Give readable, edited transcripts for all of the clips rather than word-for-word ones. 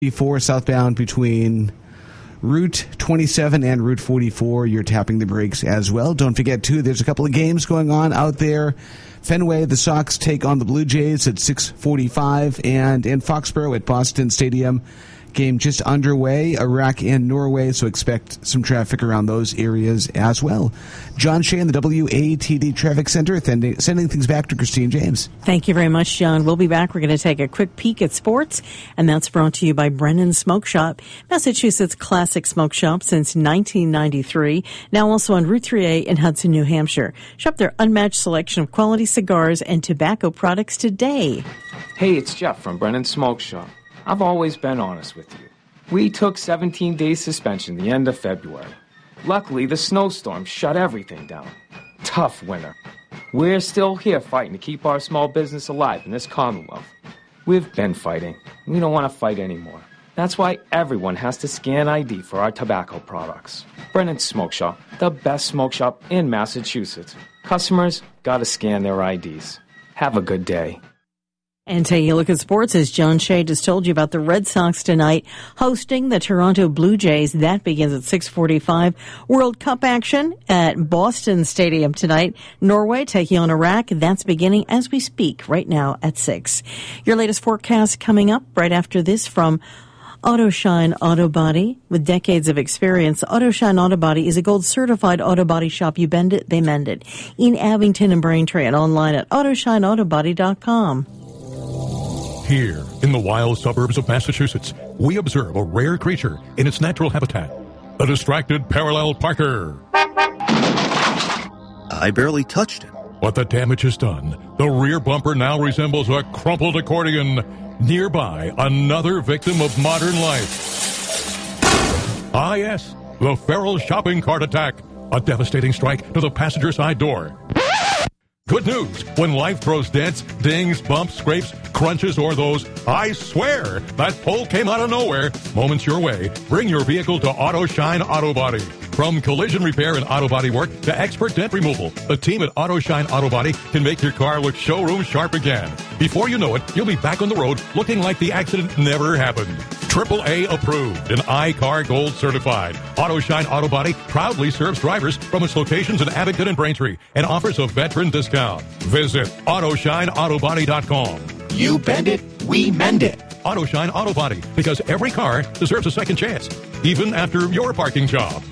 44 southbound between Route 27 and Route 44. You're tapping the brakes as well. Don't forget, too, there's a couple of games going on out there. Fenway, the Sox take on the Blue Jays at 6:45, and in Foxborough at Boston Stadium, game just underway, Iraq and Norway, so expect some traffic around those areas as well. John Shea in the WATD Traffic Center, sending things back to Christine James. Thank you very much, John. We'll be back. We're going to take a quick peek at sports, and that's brought to you by Brennan Smoke Shop, Massachusetts classic smoke shop since 1993, now also on Route 3A in Hudson, New Hampshire. Shop their unmatched selection of quality cigars and tobacco products today. Hey, it's Jeff from Brennan Smoke Shop. I've always been honest with you. We took 17 days suspension the end of February. Luckily, the snowstorm shut everything down. Tough winter. We're still here fighting to keep our small business alive in this Commonwealth. We've been fighting. We don't want to fight anymore. That's why everyone has to scan ID for our tobacco products. Brennan Smoke Shop, the best smoke shop in Massachusetts. Customers gotta scan their IDs. Have a good day. And taking a look at sports, as John Shea just told you about the Red Sox tonight hosting the Toronto Blue Jays. That begins at 6:45. World Cup action at Boston Stadium tonight. Norway taking on Iraq. That's beginning as we speak right now at 6. Your latest forecast coming up right after this from AutoShine Auto Body. With decades of experience, AutoShine Auto Body is a gold certified auto body shop. You bend it, they mend it. In Abington and Braintree and online at AutoShineAutobody.com. Here, in the wild suburbs of Massachusetts, we observe a rare creature in its natural habitat, the distracted parallel parker. I barely touched him. But the damage is done. The rear bumper now resembles a crumpled accordion. Nearby, another victim of modern life. Ah, yes, the feral shopping cart attack. A devastating strike to the passenger side door. Good news, when life throws dents, dings, bumps, scrapes, crunches, or those, I swear, that pole came out of nowhere, moments your way, bring your vehicle to AutoShine Auto Body. From collision repair and auto body work to expert dent removal, the team at AutoShine Auto Body can make your car look showroom sharp again. Before you know it, you'll be back on the road looking like the accident never happened. AAA approved and iCar Gold certified. AutoShine Auto Body proudly serves drivers from its locations in Abington and Braintree and offers a veteran discount. Visit AutoShineAutobody.com. You bend it, we mend it. AutoShine Auto Body, because every car deserves a second chance, even after your parking job.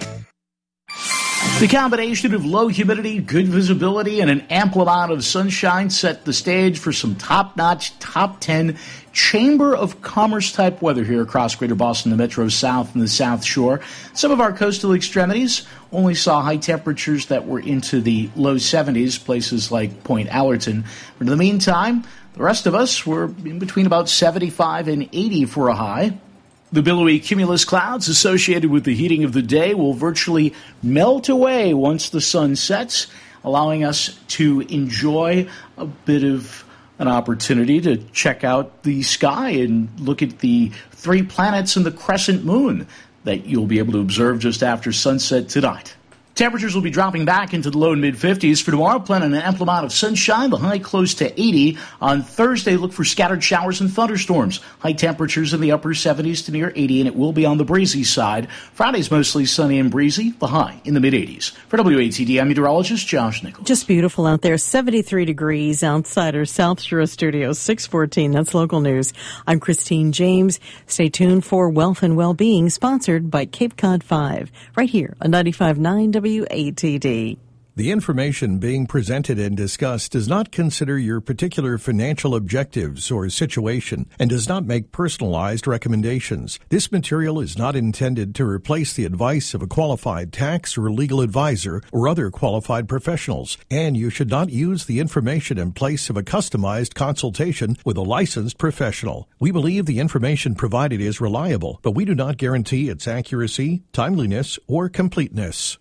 The combination of low humidity, good visibility, and an ample amount of sunshine set the stage for some top-notch, top 10 Chamber of Commerce type weather here across Greater Boston, the Metro South, and the South Shore. Some of our coastal extremities only saw high temperatures that were into the low 70s, places like Point Allerton. But in the meantime, the rest of us were in between about 75 and 80 for a high. The billowy cumulus clouds associated with the heating of the day will virtually melt away once the sun sets, allowing us to enjoy a bit of an opportunity to check out the sky and look at the 3 planets and the crescent moon that you'll be able to observe just after sunset tonight. Temperatures will be dropping back into the low and mid-50s. For tomorrow, plan on an ample amount of sunshine, the high close to 80. On Thursday, look for scattered showers and thunderstorms. High temperatures in the upper 70s to near 80, and it will be on the breezy side. Friday's mostly sunny and breezy, the high in the mid-80s. For WATD, I'm meteorologist Josh Nichols. Just beautiful out there. 73 degrees outside our South Shore studios, 614. That's local news. I'm Christine James. Stay tuned for Wealth and Wellbeing, sponsored by Cape Cod 5, right here on 95.9 WATD. The information being presented and discussed does not consider your particular financial objectives or situation and does not make personalized recommendations. This material is not intended to replace the advice of a qualified tax or legal advisor or other qualified professionals, and you should not use the information in place of a customized consultation with a licensed professional. We believe the information provided is reliable, but we do not guarantee its accuracy, timeliness, or completeness.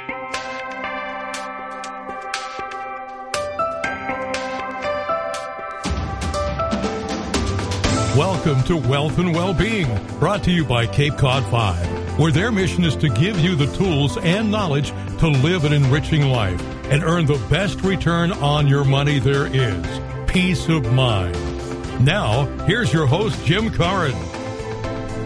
Welcome to Wealth and Wellbeing, brought to you by Cape Cod 5, where their mission is to give you the tools and knowledge to live an enriching life and earn the best return on your money there is, peace of mind. Now, here's your host, Jim Curran.